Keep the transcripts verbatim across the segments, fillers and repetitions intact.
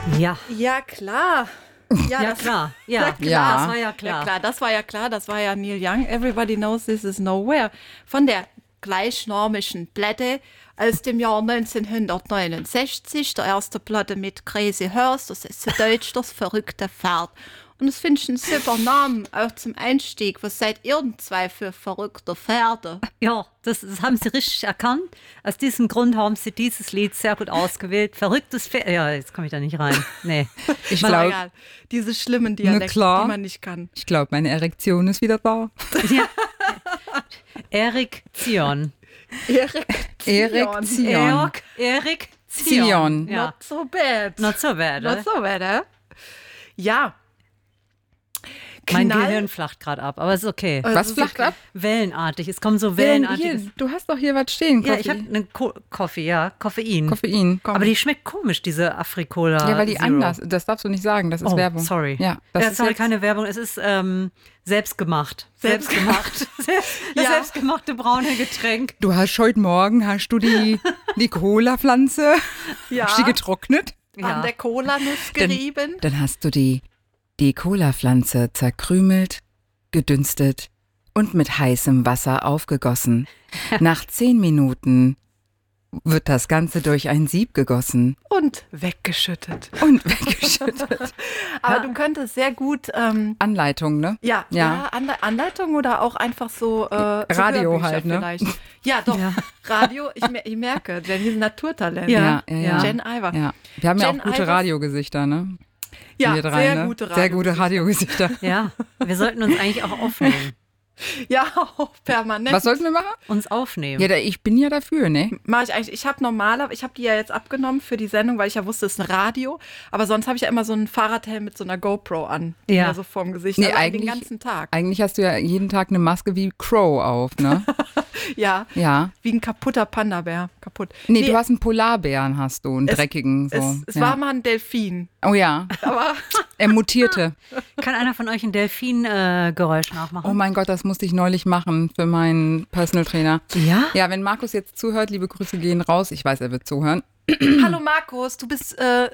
Ja. Ja, klar. Ja, ja klar. Ja, ja, klar. Das war ja klar. Ja, klar. Das war ja klar. Das war ja Neil Young. Everybody knows this is nowhere. Von der gleichnamigen Platte aus dem Jahr neunzehnhundertneunundsechzig. Der erste Platte mit Crazy Horse. Das ist zu Deutsch das verrückte Pferd. Und das finde ich ein super Namen auch zum Einstieg. Was seid ihr denn zwei für verrückte Pferde? Ja, das, das haben Sie richtig erkannt. Aus diesem Grund haben Sie dieses Lied sehr gut ausgewählt. Verrücktes Pferd. Ja, jetzt komme ich da nicht rein. Nee. Ich glaube, diese schlimmen Dialekte, die man nicht kann. Ich glaube, meine Erektion ist wieder da. Ja. Erik Zion. Erik Erik Zion. Erik Zion. Zion. Ja. Not so bad. Not so bad. Not so bad, eh? Ja. Mein Knall. Gehirn flacht gerade ab, aber es ist okay. Also Was ist flacht okay. ab? Wellenartig. Es kommen so Wellen wellenartige. hier. Du hast doch hier was stehen. Ja, Koffein. ich habe einen Ko- Koffee, ja, Koffein. Koffein. Aber die schmeckt komisch, diese Afrikola. Ja, weil die Zero. anders. Das darfst du nicht sagen. Das ist Oh, Werbung. sorry. Ja, das ja, ist sorry, jetzt- keine Werbung. Es ist ähm, selbstgemacht. Selbstgemacht. Selbst, das Ja. selbstgemachte braune Getränk. Du hast heute Morgen hast du die, die Cola-Pflanze Ja. hast die getrocknet. An der Cola-Nuss gerieben. Dann hast du die, die Cola-Pflanze zerkrümelt, gedünstet und mit heißem Wasser aufgegossen. Nach zehn Minuten wird das Ganze durch ein Sieb gegossen Und weggeschüttet. und weggeschüttet. Aber du könntest sehr gut, ähm, Anleitung, ne? ja, ja. Ja. Anle- Anleitung oder auch einfach so, äh, so Radio Hörbücher halt, ne? vielleicht. Ja, doch. Ja. Radio, ich, mer- ich merke, Jen ist ein Naturtalent. Ja. Ja, ja, ja. Jen Iver. Ja. Wir haben ja Jen auch gute Ivers- Radiogesichter, ne? Ja, Wir drei, sehr ne? gute Radio. Sehr gute Radiogesichter. Ja, wir sollten uns eigentlich auch aufnehmen. Ja, auch permanent. Was sollten wir machen? Uns aufnehmen. Ja, da, ich bin ja dafür, ne? Mache ich eigentlich. Ich habe normaler, ich habe die ja jetzt abgenommen für die Sendung, weil ich ja wusste, es ist ein Radio. Aber sonst habe ich ja immer so einen Fahrradhelm mit so einer GoPro an. Ja. Ja. So vorm Gesicht. Nee, also eigentlich- den ganzen Tag. Eigentlich hast du ja jeden Tag eine Maske wie Crow auf, ne? Ja. Ja. Wie ein kaputter Panda-Bär. Kaputt. Nee, du hast einen Polarbären, hast du, einen es- dreckigen. So. Es, es ja. war mal ein Delfin. Oh ja, Aber er mutierte. Kann einer von euch ein Delfin-Geräusch nachmachen? Oh mein Gott, das musste ich neulich machen für meinen Personal Trainer. Ja? Ja, wenn Markus jetzt zuhört, liebe Grüße gehen raus. Ich weiß, er wird zuhören. hallo Markus, du bist, äh,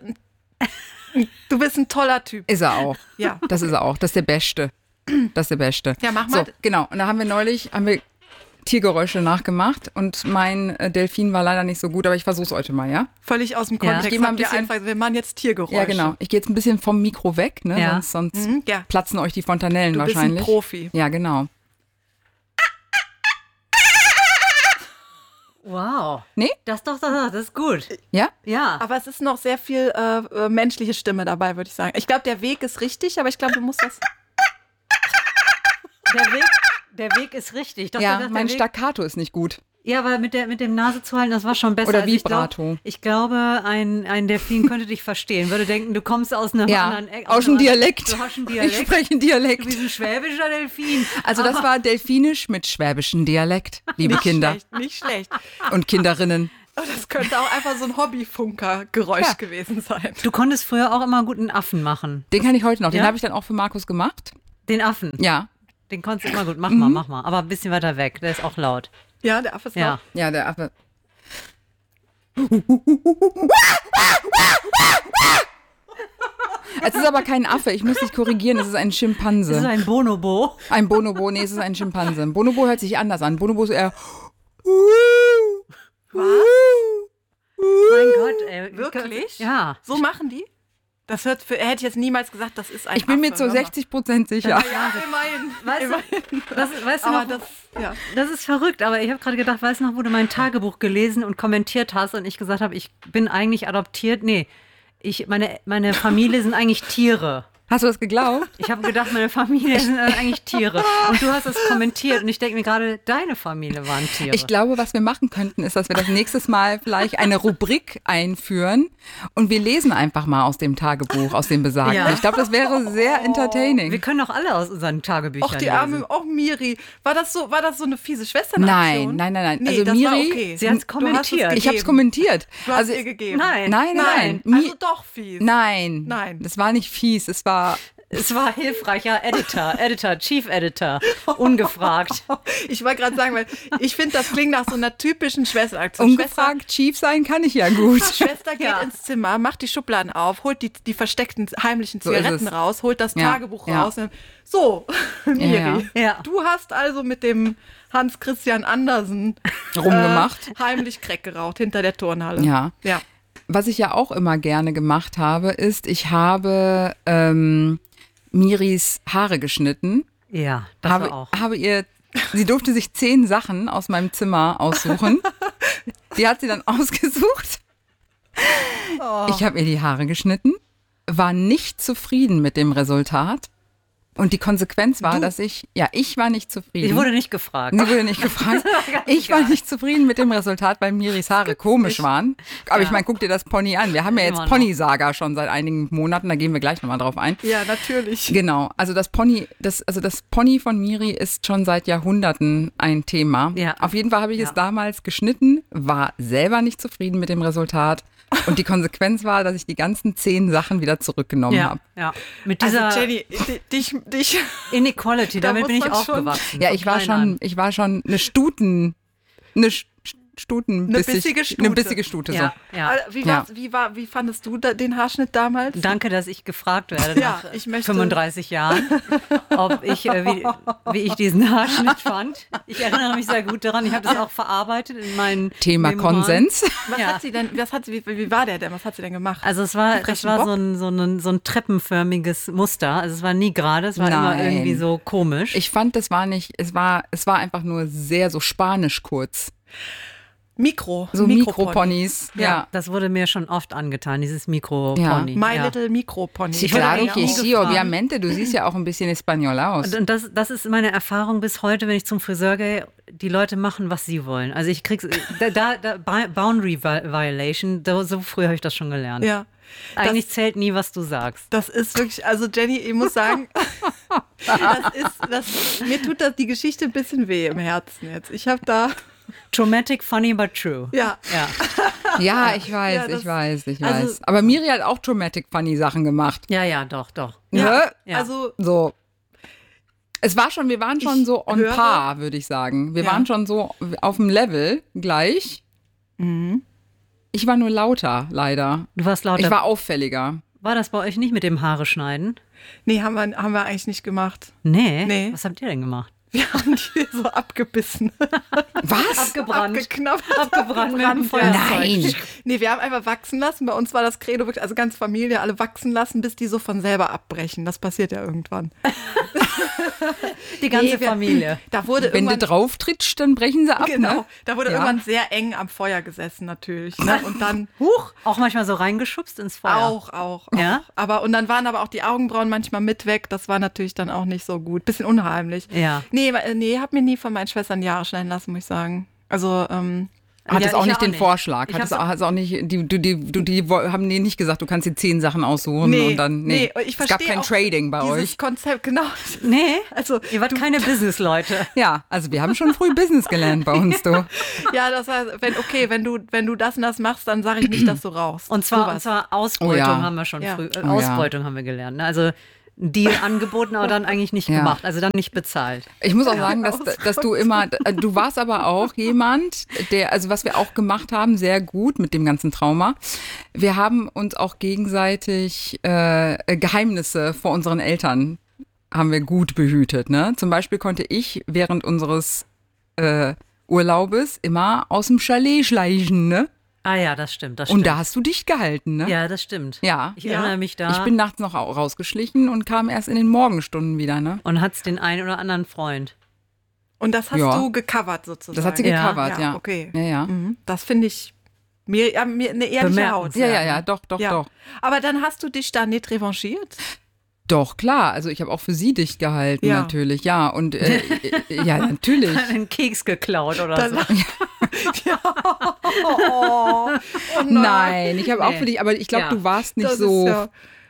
du bist ein toller Typ. Ist er auch. Ja. Das ist er auch. Das ist der Beste. Das ist der Beste. Ja, mach mal. So, genau. Und da haben wir neulich, haben wir Tiergeräusche nachgemacht und mein äh, Delfin war leider nicht so gut, aber ich versuch's heute mal, ja? Völlig aus dem Ja. Kontext. Ich geh mal ein Habt ihr bisschen- einfach, wir machen jetzt Tiergeräusche. Ja, genau. Ich gehe jetzt ein bisschen vom Mikro weg, ne? Ja. Sonst, sonst Mhm, ja. platzen euch die Fontanellen Du bist ein wahrscheinlich. Profi. Ja, genau. Wow. Nee? Das doch, das, das ist gut. Ja? Ja. Aber es ist noch sehr viel äh, äh, menschliche Stimme dabei, würde ich sagen. Ich glaube, der Weg ist richtig, aber ich glaube, du musst das. Der Weg, der Weg ist richtig. Doch, Ja, der, der mein Weg, Staccato ist nicht gut. Ja, aber mit, der, mit dem Nase zu halten, das war schon besser. Oder Also ich glaub- Vibrato. Ich glaube, ein, ein Delfin könnte dich verstehen. Würde denken, du kommst aus einem Ja, anderen Eck. aus dem einem- Dialekt. Du hast einen Ich Dialekt. spreche einen Du Dialekt. bist ein schwäbischer Delfin. Also das war Delfinisch mit schwäbischem Dialekt, liebe Nicht Kinder schlecht, nicht schlecht. und Kinderinnen. Aber das könnte auch einfach so ein Hobbyfunker-Geräusch Ja. gewesen sein. Du konntest früher auch immer gut einen Affen machen. Den kann ich heute noch. Den Ja? habe ich dann auch für Markus gemacht. Den Affen. Ja. Den konntest du immer gut. Mach mal, mach mal. Aber ein bisschen weiter weg. Der ist auch laut. Ja, der Affe ist Ja. laut. Ja, der Affe. Es ist aber kein Affe, ich muss dich korrigieren, es ist ein Das ist Schimpanse. ein Bonobo. Ein Bonobo, nee, es ist ein Schimpanse. Ein Bonobo hört sich anders an. Bonobo ist eher. Mein Gott, ey. Wirklich? Ja. So machen die? Das hört für, hätte ich jetzt niemals gesagt, das ist ein Ich bin mir Affe. zu Hör mal. sechzig Prozent sicher. Ja, immerhin. Weißt immerhin. du, das, weißt du Aber noch, das, ja. das ist verrückt, aber ich habe gerade gedacht, weißt du noch, wo du mein Tagebuch gelesen und kommentiert hast und ich gesagt habe, ich bin eigentlich adoptiert. Nee, ich, meine, meine Familie sind eigentlich Tiere. Hast du das geglaubt? Ich habe gedacht, meine Familie sind eigentlich Tiere. Und du hast es kommentiert und ich denke mir gerade, deine Familie waren Tiere. Ich glaube, was wir machen könnten, ist, dass wir das nächstes Mal vielleicht eine Rubrik einführen und wir lesen einfach mal aus dem Tagebuch, aus dem Besagten. Ja. Ich glaube, das wäre sehr entertaining. Wir können doch alle aus unseren Tagebüchern Och, die lesen. arme, auch Miri. War das so, war das so eine fiese Nein, Schwesternaktion? nein, nein, nein. Nee, Also das Miri, war okay. Sie hat's Du hast es kommentiert. ich habe es gegeben. kommentiert. Du hast Also, es ihr gegeben. Nein. nein, nein, nein. Nein, Mi- also doch fies. Nein, Nein. das war nicht fies. Es war, Es war hilfreicher Editor, Editor, Chief Editor, ungefragt. Ich wollte gerade sagen, weil ich finde, das klingt nach so einer typischen Schwesteraktion. Ungefragt Chief sein kann ich ja gut. Schwester geht Ja. ins Zimmer, macht die Schubladen auf, holt die, die versteckten heimlichen So ist Zigaretten es. raus, holt das Ja, Tagebuch ja. raus. So, Miri, Ja. Ja. du hast also mit dem Hans Christian Andersen Rumgemacht. Äh, heimlich Crack geraucht hinter der Turnhalle. Ja. Ja. Was ich ja auch immer gerne gemacht habe, ist, ich habe ähm, Miris Haare geschnitten. Ja, das habe, war auch. habe ihr, sie durfte sich zehn Sachen aus meinem Zimmer aussuchen. Die hat sie dann ausgesucht. Oh. Ich habe ihr die Haare geschnitten, war nicht zufrieden mit dem Resultat. Und die Konsequenz war, Du? dass ich, ja, ich war nicht zufrieden. Ich wurde nicht gefragt. Sie wurde nicht gefragt. Ich war nicht zufrieden mit dem Resultat, weil Miris Haare komisch waren. Aber ich Ja. meine, guck dir das Pony an. Wir haben ja Immer jetzt noch. Pony-Saga schon seit einigen Monaten, da gehen wir gleich nochmal drauf ein. Ja, natürlich. Genau, also das Pony, das, also das Pony von Miri ist schon seit Jahrhunderten ein Thema. Ja. Auf jeden Fall habe ich Ja. es damals geschnitten, war selber nicht zufrieden mit dem Resultat. Und die Konsequenz war, dass ich die ganzen zehn Sachen wieder zurückgenommen Ja, habe. ja. Mit dieser Also Jenny, di- dich, dich, Inequality, Da damit muss bin ich man schon- aufgewachsen. Ja, von ich war klein schon, an. ich war schon eine Stuten, eine Sch- Stuten, Eine bissige Stute. Eine bissige Stute, Ja, so. ja. Äh, wie, Ja. war's, wie, war, wie fandest du da, den Haarschnitt damals? Danke, dass ich gefragt werde Ja, nach ich möchte- fünfunddreißig Jahren, ob ich, äh, wie, wie ich diesen Haarschnitt fand. Ich erinnere mich sehr gut daran. Ich habe das auch verarbeitet in meinen Thema Memoiren. Konsens. Was Ja. hat sie denn, was hat sie, wie, wie war der denn? Was hat sie denn gemacht? Also es war, Einen das frechen war Bock? so ein, so, ein, so ein treppenförmiges Muster. Also es war nie gerade, es war immer Nein. irgendwie so komisch. Ich fand, das war nicht, es war, es war einfach nur sehr so spanisch kurz. Mikro. So Mikropony. Mikroponys. ja, Ja. das wurde mir schon oft angetan, dieses Mikropony. Ja. My ja. Little Mikropony. Sí, Ich wurde claro eigentlich que nie sí, gefragt. obviamente. Du siehst ja auch ein bisschen español aus. Und, und das, das ist meine Erfahrung bis heute, wenn ich zum Friseur gehe. Die Leute machen, was sie wollen. Also ich krieg's, da, da, da Boundary Violation, da, so früh habe ich das schon gelernt. Ja. Eigentlich zählt nie, was du sagst. Das ist wirklich, also Jenny, ich muss sagen, das ist, das, mir tut das die Geschichte ein bisschen weh im Herzen jetzt. Ich habe da, Traumatic, funny, but true. ja, Ja, Ja, ich weiß, Ja, das- ich weiß, ich also- weiß. Aber Miri hat auch traumatic funny Sachen gemacht. ja, ja, doch, doch. ja, Ne? Ja. also So. Es war schon, wir waren schon Ich so on höre- par, würde ich sagen. Wir Ja. waren schon so auf dem Level gleich. Ich war nur lauter, leider. Du warst lauter. Ich war auffälliger. War das bei euch nicht mit dem Haare schneiden? nee, haben wir, haben wir eigentlich nicht gemacht. Nee. Nee. Was habt ihr denn gemacht? Wir haben die so abgebissen. Was? Abgebrannt. Abgeknappt. Abgebrannt mit dem ja. Feuerzeug. Nein. Nee, wir haben einfach wachsen lassen. Bei uns war das Credo wirklich, also ganz Familie, alle wachsen lassen, bis die so von selber abbrechen. Das passiert ja irgendwann. Die ganze Nee, wir- Familie. Da wurde Wenn du irgendwann, drauf trittst, dann brechen sie ab, genau, ne? da wurde Ja. irgendwann sehr eng am Feuer gesessen natürlich. Ne? Und dann Huch, auch manchmal so reingeschubst ins Feuer. auch, auch, auch. Ja? Aber und dann waren aber auch die Augenbrauen manchmal mit weg. Das war natürlich dann auch nicht so gut. Bisschen unheimlich. Ja. Nee, wa- nee, hab mir nie von meinen Schwestern die Haare schneiden lassen, muss ich sagen. Also, ähm, Hat Ja, es auch ich nicht auch den nicht. Vorschlag. Ich Hat es hab's auch, hat's auch nicht, die, die, die, die, die wo- haben die nicht gesagt, du kannst dir zehn Sachen aussuchen nee, und dann, nee. nee, ich es gab verstehe kein auch Trading bei dieses euch. Konzept, genau. Nee, Also, ihr wart keine Business-Leute. Ja, also wir haben schon früh Business gelernt bei uns, du. ja, das heißt, wenn, okay, wenn du, wenn du das und das machst, dann sage ich nicht, dass du rauchst. Und zwar, und Sowas. zwar Ausbeutung Oh ja. haben wir schon Ja. früh. Äh, Oh ja. Ausbeutung haben wir gelernt. Ne? Also einen Deal angeboten, aber dann eigentlich nicht Ja. gemacht. Also dann nicht bezahlt. Ich muss auch sagen, dass, dass du immer, du warst aber auch jemand, der, also was wir auch gemacht haben, sehr gut mit dem ganzen Trauma. Wir haben uns auch gegenseitig äh, Geheimnisse vor unseren Eltern haben wir gut behütet. Ne? Zum Beispiel konnte ich während unseres äh, Urlaubes immer aus dem Chalet schleichen, ne? Ah ja, das stimmt. Das Und stimmt. da hast du dich gehalten, ne? Ja, das stimmt. Ja. Ich Ja. erinnere mich da. Ich bin nachts noch au- rausgeschlichen und kam erst in den Morgenstunden wieder, ne? und hat's den einen oder anderen Freund. Und das hast Ja. du gecovert sozusagen. Das hat sie Ja. gecovert, ja. Ja, okay. Ja, ja. Mhm. Das finde ich mir, ja, mir eine ehrliche Haut. Ja, ja, ja, doch, doch, Ja. doch. Aber dann hast du dich da nicht revanchiert? Doch, klar. Also ich habe auch für sie dicht gehalten, Ja. natürlich. Ja, und äh, äh, ja, natürlich. Einen Keks geklaut oder Dann- so. ja. Oh, oh nein. Nein, ich habe auch Nee. für dich, aber ich glaube, Ja. du warst nicht Das so. ist ja,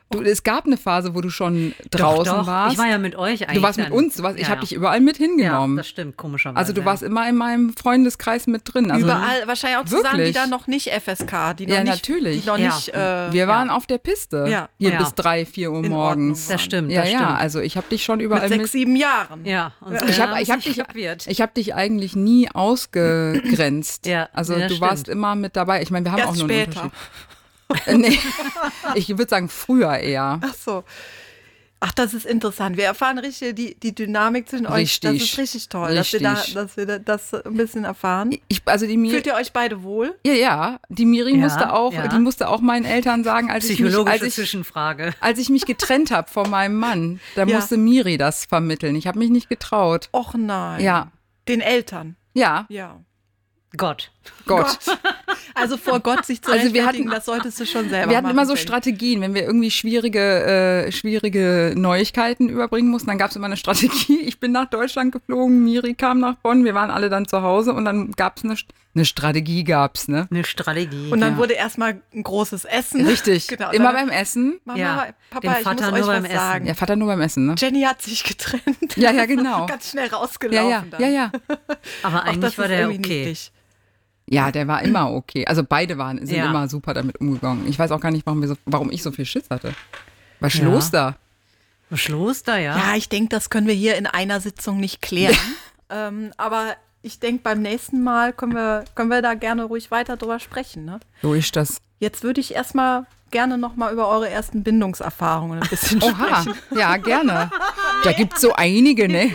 Du, es gab eine Phase, wo du schon draußen doch, doch. warst. Ich war ja mit euch eigentlich. Du warst mit dann. uns, du warst, ich Ja, habe ja. dich überall mit Ja, hingenommen. das stimmt, komischerweise. Also du warst immer in meinem Freundeskreis mit drin. Also, Überall, wahrscheinlich auch zusammen, die wirklich. da noch nicht F S K, die noch Ja, nicht, natürlich. Die noch Ja. nicht äh, wir waren ja, auf der Piste. Ja. Hier Ja. bis drei, vier Uhr In morgens. Ordnung. Das stimmt, Ja, das ja, stimmt. also ich habe dich schon mit überall sechs, mit. sieben Jahren. Ja, und Ich habe haben ich hab sich dich, verwirrt. ich hab dich eigentlich nie ausgegrenzt. Ja, also nee, das du warst stimmt. immer mit dabei. Ich meine, wir haben Erst auch nur einen später. Unterschied. Äh, nee, ich würde sagen früher eher. Ach so. Ach, das ist interessant. Wir erfahren richtig die, die Dynamik zwischen euch. Das Richtig. ist richtig toll, dass wir, Richtig. da, dass wir da, das ein bisschen erfahren. Ich, also die Miri, Fühlt ihr euch beide wohl? ja, ja, die Miri Ja, musste auch, ja. die musste auch meinen Eltern sagen, als ich mich, Psychologische als ich, Zwischenfrage. als ich mich getrennt habe von meinem Mann, da Ja. musste Miri das vermitteln. Ich habe mich nicht getraut. Och nein. Ja, Den Eltern. ja, Ja. Gott. Gott. Also vor Gott sich zu Also wir rechtfertigen, hatten- das solltest du schon selber Wir hatten machen. immer so Jenny. Strategien, wenn wir irgendwie schwierige, äh, schwierige Neuigkeiten überbringen mussten, dann gab es immer eine Strategie. Ich bin nach Deutschland geflogen, Miri kam nach Bonn, wir waren alle dann zu Hause und dann gab es eine, eine Strategie, gab's, ne? Eine Strategie. Und dann Ja. wurde erstmal ein großes Essen. Richtig, Genau, immer dann- beim Essen. Mama, Ja, Papa, den ich Vater muss nur euch beim was Essen. sagen. Ja, Vater nur beim Essen, ne? Jenny hat sich getrennt. Ja, ja, genau. Ganz schnell Ja, rausgelaufen. ja, dann. ja, ja. Aber Auch eigentlich das war ist der irgendwie okay. niedlich. Ja, der war immer okay. Also beide waren, sind Ja. immer super damit umgegangen. Ich weiß auch gar nicht, warum, wir so, warum ich so viel Schiss hatte. Was ist los da? Schloss da, ja. Ja, ich denke, das können wir hier in einer Sitzung nicht klären. ähm, aber ich denke, beim nächsten Mal können wir, können wir da gerne ruhig weiter drüber sprechen. Ne? So ist das. Jetzt würde ich erstmal gerne noch mal über eure ersten Bindungserfahrungen ein bisschen Oha, sprechen. ja, gerne. Da gibt es so einige, ne?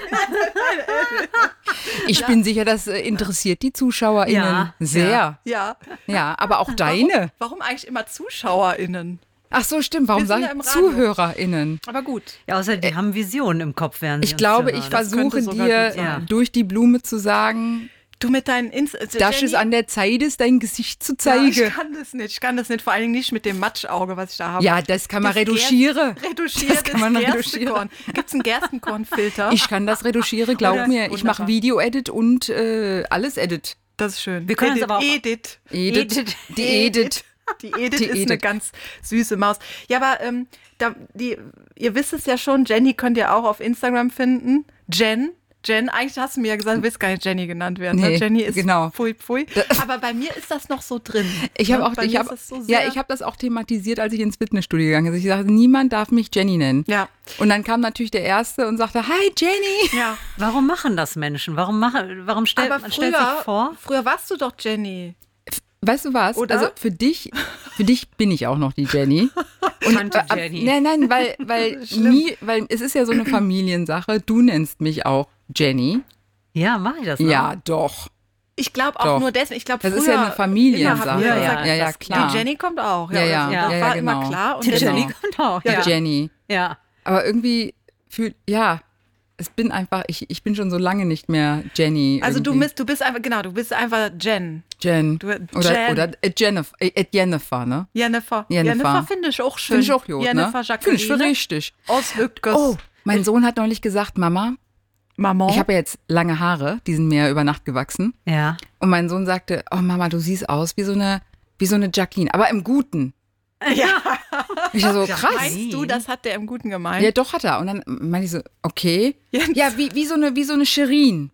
Ich bin sicher, das äh, interessiert die ZuschauerInnen Ja, sehr. Ja. Ja, aber auch deine. Warum eigentlich immer ZuschauerInnen? Ach so, stimmt. Warum Wir sind sage ja ich im Radio. ZuhörerInnen? Aber gut. Ja, außer die haben Visionen im Kopf, während sie Ich uns glaube, zuhören. ich Das versuche könnte sogar dir gut sein. durch die Blume zu sagen, Du mit deinen Inst äh, dass Jenny? es an der Zeit ist, dein Gesicht zu Ja, zeigen. ich kann das nicht. Ich kann das nicht. Vor allen Dingen nicht mit dem Matschauge, was ich da habe. Ja, das kann man Das reduzieren. Gerst- Reduschiertes Das kann man Gerstenkorn. Gibt es einen Gerstenkornfilter? Ich kann das reduzieren, glaub Oder- mir. Ich mache Wunderbar. Video-Edit und äh, alles Edit. Das ist schön. Wir können uns Edith, aber auch- Edith. Edit. Edit. Die Edit. Die Edith Die ist eine Edith. ganz süße Maus. Ja, aber ähm, da, die, ihr wisst es ja schon, Jenny könnt ihr auch auf Instagram finden. Jen. Jen, eigentlich hast du mir ja gesagt, du willst gar nicht Jenny genannt werden. ne? Nee, Jenny ist genau. pfui, pfui. Aber bei mir ist das noch so drin. Ich habe Ne? auch, Bei ich mir habe, ist das so ja, sehr- ich habe das auch thematisiert, als ich ins Fitnessstudio gegangen bin. Ich sagte, niemand darf mich Jenny nennen. Ja, Und dann kam natürlich der Erste und sagte, hi Jenny. ja. Warum machen das Menschen? Warum, machen, warum stellt Aber man stellt sich früher, vor? früher warst du doch Jenny. Weißt du was? Oder? Also für dich, für dich bin ich auch noch die Jenny. Tante äh, Jenny. Nein, nein, weil, weil, nie, weil es ist ja so eine Familiensache. Du nennst mich auch Jenny. Ja, mache ich das noch? Ja, doch. Ich glaube auch Doch. nur deswegen. Ich glaube, Das früher ist ja eine Familiensache. immer haben wir Ja, gesagt, ja, ja, das- klar. Die Jenny kommt auch. Ja, ja, das, ja, das ja, war genau. immer klar. Und Die Genau. Jenny kommt auch. Die Ja. Jenny. ja. Aber irgendwie fühlt, ja, es bin einfach, ich, ich bin schon so lange nicht mehr Jenny. Also du irgendwie. bist, du bist einfach, genau, du bist einfach Jen. Jen. Du- oder, Jen. oder äh, Jennifer, äh, Jennifer, ne? Jennifer. Jennifer. Jennifer finde ich auch schön. Finde ich auch gut, Jennifer ne? Finde Jacqueline. ich für richtig. Aus Lübkes. Oh, mein Sohn hat neulich gesagt, Mama, Maman. ich habe ja jetzt lange Haare, die sind mir über Nacht gewachsen. Ja. Und mein Sohn sagte, oh Mama, du siehst aus wie so eine, wie so eine Jacqueline, aber im Guten. ja. Ich war so, krass. Meinst du, das hat der im Guten gemeint? Ja, doch hat er. Und dann meinte ich so, okay. Jens. Ja, wie, wie, so eine, wie so eine Shirin.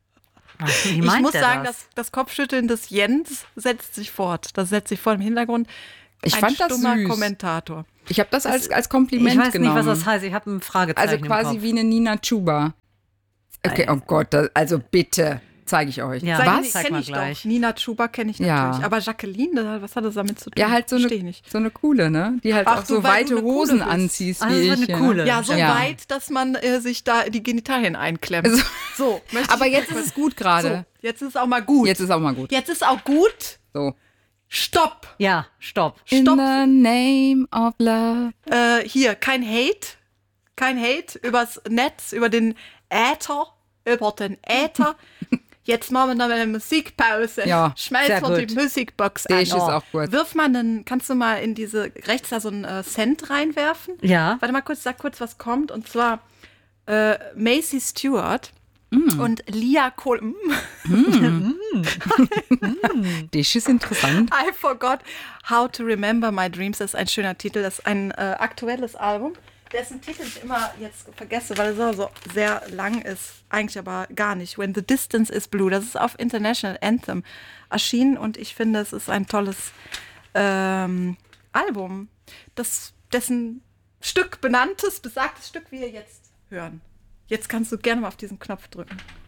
Wie Ich meint muss der sagen, das? das, das Kopfschütteln des Jens setzt sich fort. Das setzt sich fort im Hintergrund. Ich Ein fand das stummer süß. Kommentator. Ich habe das als, als Kompliment Ich weiß genommen. nicht, was das heißt. Ich habe ein Fragezeichen Also quasi im Kopf. wie eine Nina Chuba. Okay, oh Gott, das, also bitte, zeige ich euch. Ja. Sag, Was? die Zeig kenn mal ich gleich. doch. Nina Chuba kenne ich Ja. natürlich. Aber Jacqueline, das- was hat das damit zu tun? Ja, halt so Versteh ich eine, nicht. so eine coole, ne? Die halt Ach auch so, so weil weite du eine coole Hosen bist. anziehst Ah, wie das war ich. eine ja. coole. Ja, so Ja. weit, dass man äh, sich da die Genitalien einklemmt. So. So, möchte Aber ich- jetzt ist es gut gerade. So, jetzt ist es auch mal gut. Jetzt ist auch mal gut. Jetzt ist auch gut. So. Stopp. Ja, stopp. In Stopp. the name of love. Äh, hier, kein Hate. Kein Hate übers Netz, über den Äther. Über den Äther. Jetzt machen wir noch eine Musikpause. Ja, Schmeiß sehr mal die gut. Musikbox Der an. ist auch gut. Wirf mal einen, kannst du mal in diese, rechts da so einen äh, Cent reinwerfen? Ja. Warte mal kurz, sag kurz, was kommt. Und zwar äh, Macy Stewart. Mm. Und Lia Kohl. Mm. Das ist interessant. I forgot how to remember my dreams. Das ist ein schöner Titel. Das ist ein äh, aktuelles Album, dessen Titel ich immer jetzt vergesse, weil es so, so sehr lang ist. Eigentlich aber gar nicht. When the Distance is Blue. Das ist auf International Anthem erschienen und ich finde, es ist ein tolles ähm, Album, das, dessen Stück benanntes, besagtes Stück wir jetzt hören. Jetzt kannst du gerne mal auf diesen Knopf drücken.